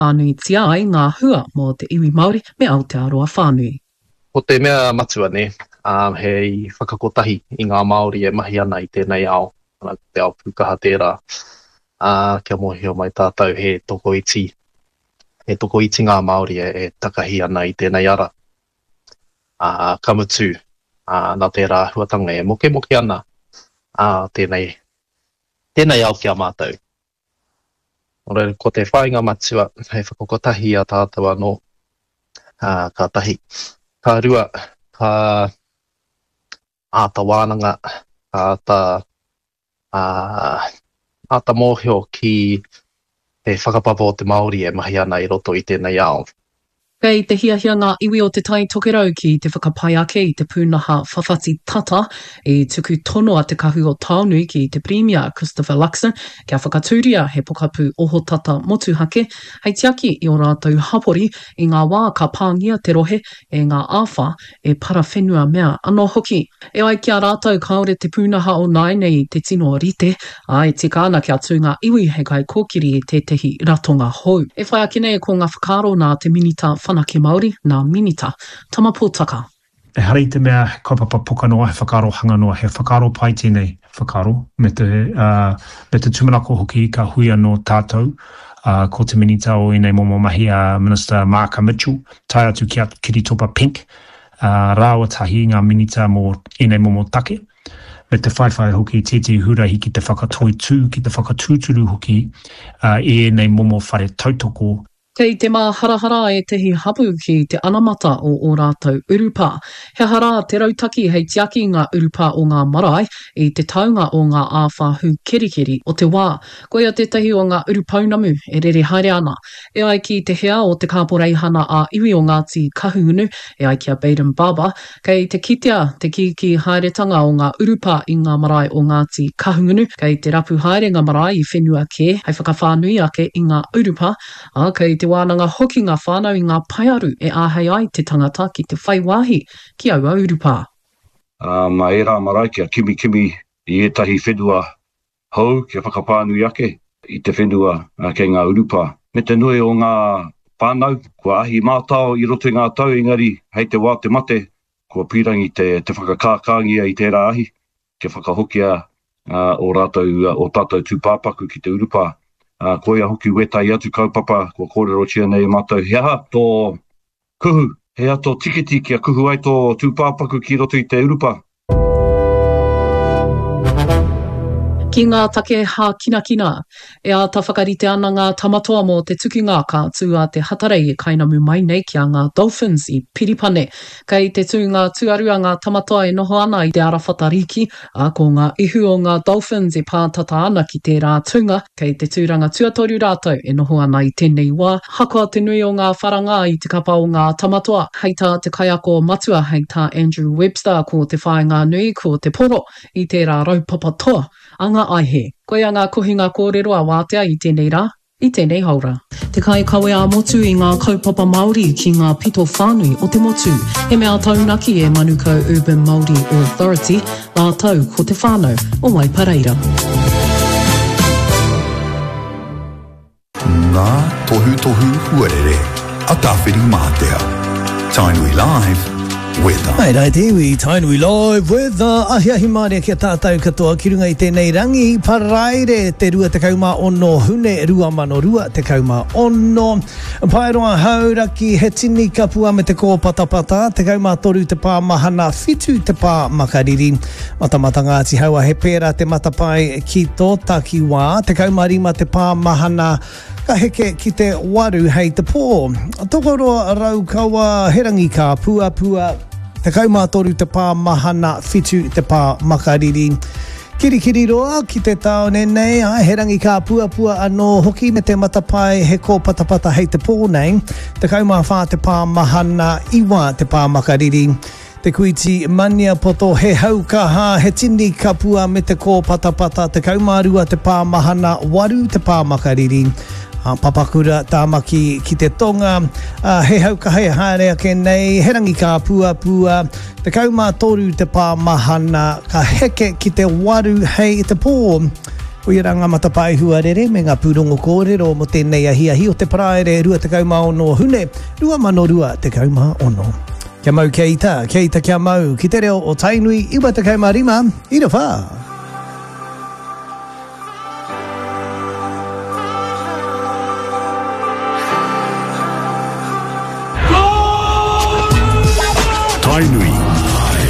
Whānui tia ai ngā hua mō te iwi Māori me Aotearoa whānui. Ko te mea matua ne, hei whakakotahi I ngā Māori e mahi ana I tēnei ao, ana te ao pukaha tērā. Kia mohio mai tātou he toko iti. He toko iti ngā Māori e takahi ana I tēnei ara. Kamutu, nā tērā huatanga e moke ana tēnei ao kia mātou. Ora, ko te whainga matua, hei whakakotahi a tātou anō, ka tahi. Ka rua, ka āta wānanga, ka āta mōhio ki te whakapapa o te Māori e mahi ana I roto I tēnei ao. Kei te hiahia ngā iwi o te tai tokerau ki te whakapai ake I te pūnaha whawhati tata I tuku tono a te kahu o Taonui ki te Premier Christopher Luxon kia whakatūria he pokapū oho tata motuhake hei tiaki I o rātou hapori I ngā wā ka pāngia te rohe e ngā āwha e para whenua mea anō hoki. E ai kia rātou kaore te pūnaha o nai nei te tino o rite ai tika ana kia tū ngā iwi he kai kōkiri I tētehi ratonga hou. E whai ake nei ko ngā whakaro nā te minita whanake Māori nā minita, tama pōtaka. E harei te mea kaupapa poka noa, he whakaro hanga noa, he whakaro pai tēnei whakaro, me te tumanako hoki ka hui anō tātou, ko te minita o inei momo mahi Minister Marka Mitchell, tai atu ki Kiritopa Pink, rāua tahi ngā minita mō inei momo take, me te whaiwhai hoki tēti hurahi ki te whakatoi tū, ki te whakatūturu hoki, inei momo whare tautoko, Kei te mā harahara e tehi hapu ki te anamata o rātou urupa. He hara te rautaki hei tiaki ngā urupa o ngā marae I te taunga o ngā āwha hu kerikeri o te wā. Koia tētahi o ngā urupaunamu e rere haere ana. E ai ki te hea o te kāporeihana a iwi o Ngāti Kahungunu, e ai kia Baden Barber, kei te kitea te ki haeretanga o ngā urupa I ngā marae o Ngāti Kahungunu, kei te rapu haerenga marae I whenua ke, hei whakawhānui ake I ngā urupa, kei te wānanga hoki ngā whānau I ngā paiaru e āhei ai te tangata ki te whaiwahi ki aua urupa. Ma e rā marae kia kimi I etahi whenua hou kia whakapānui ake I te whenua kei ngā urupa. Me te nui o ngā pānau, kua ahi mātao I roto I ngā tau engari hei te wā te mate, kua pirangi te whakakākangia I tērā ahi, kia whakahokia o tātou tūpāpaku ki te urupa. Koia hoki wetai atu kaupapa, kua kōrero tia nei mātou. He aha tō kuhu, he aha tō tikiti kia kuhu ai tō tūpāpaku ki roto I te urupa. Ki ngā take hā kinakina, e a ta whakarite ana ngā tamatoa mō te tuki ngāka tū a te hatarei e kainamu mai nei ki a ngā dolphins I Piripane. Kei te tū ngā tuarua ngā tamatoa e noho ana I te arawhatariki, ko ngā ihu o ngā dolphins e pātata ana ki tērā tunga, kei te tūranga tuatoru rātou e noho ana I tēnei wā. Hakoa te nui o ngā wharanga I te kapa o ngā tamatoa, hei tā te kaiako matua hei tā Andrew Webster ko te whainga nui ko te poro I tērā raupapa toa. Anga aihe, koia ngā kohinga kōrero a wātea I tēnei rā, I tēnei haura. Te kai kawe a motu I ngā kaupapa Māori ki ngā pito whānui o te motu. He mea taunaki e Manukau Urban Māori Authority, nā tau ko te whānau o Waipareira. Ngā tohu huarere, a tāwhiri mātea. Tainui Live, weather. Ai rai te iwi, Tainui Live weather. Ahi mārea kia tātou katoa ki runga I tēnei rangi. Paraire te rua te kauma ono hune, rua mano rua te kauma ono. Pairoa hauraki he tini kapua me te kō patapata. Te kauma toru te pā mahana, fitu te pā makariri. Matamata Ngāti haua he pēra te matapai ki tō takiwā. Te kauma rima te pā mahana, ka heke ki te waru hei te pō. Tokoroa rau kaua herangi ka pua. Te kaumātoru te pā mahana, fitu te pā makariri. Kirikiri roa ki te tau nenei, herangi ka pua anō hoki me te matapai he ko patapata hei te pō nei. Te kaumā whā te pā mahana, iwa te pā makariri. Te kuiti mania poto he haukaha, he tini kapua me te ko patapata. Te kaumārua te pā mahana, waru te pā makariri. Papakura tāmaki ki te tonga, he hauka hei haere ake nei, herangi ka pua, te kaumā toru te pā mahana, ka heke ki te waru hei te pō, O i ranga matapai huarere me ngā pūrongo kōrero mo tēnei ahi o te paraere 26 hune, 22 Kia mau kia ita kia mau, ki te reo o Tainui, 25, ira wha. Tainui